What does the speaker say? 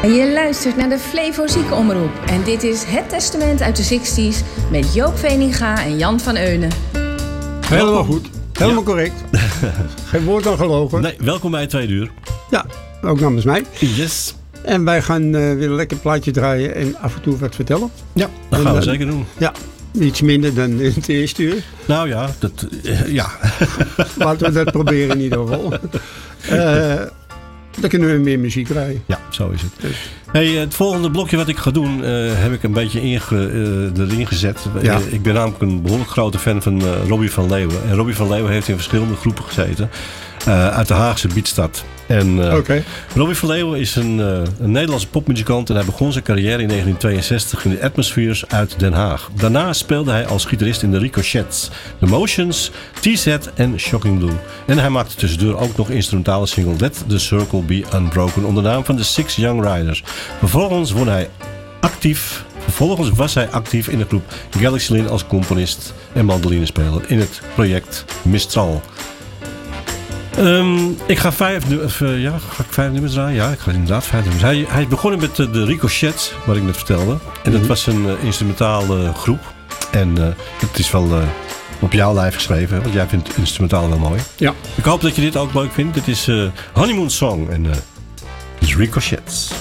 Je luistert naar de Flevo Ziekenomroep en dit is Het Testament uit de 60s met Joop Veninga en Jan van Eunen. Helemaal goed, helemaal correct. Geen woord aan gelogen. Nee, welkom bij 2 uur. Ja, ook namens mij. Yes. En wij gaan weer een lekker plaatje draaien en af en toe wat vertellen. Ja, dat gaan we zeker doen. Ja, iets minder dan in het eerste uur. Nou ja, ja. Laten we dat proberen in ieder geval. Dan kunnen we meer muziek draaien. Ja, zo is het. Hey, het volgende blokje wat ik ga doen, heb ik een beetje erin gezet. Ja. Ik ben namelijk een behoorlijk grote fan van Robbie van Leeuwen. En Robbie van Leeuwen heeft in verschillende groepen gezeten. Uit de Haagse Beatstad. En Robbie van Leeuwen is een Nederlandse popmuzikant en hij begon zijn carrière in 1962 in de Atmospheres uit Den Haag. Daarna speelde hij als gitarist in de Ricochets, The Motions, TZ en Shocking Blue. En hij maakte tussendoor ook nog instrumentale single Let the Circle Be Unbroken onder de naam van de Six Young Riders. Vervolgens was hij actief in de groep Galaxy als componist en mandolinespeler in het project Mistral. Ik ga 5 nummers draaien? Ja, ik ga inderdaad 5 nummers. Hij is begonnen met de Ricochets, wat ik net vertelde. En dat was een instrumentale groep. En het is wel op jouw lijf geschreven, want jij vindt instrumentaal wel mooi. Ja. Ik hoop dat je dit ook leuk vindt. Dit is Honeymoon Song en Ricochets.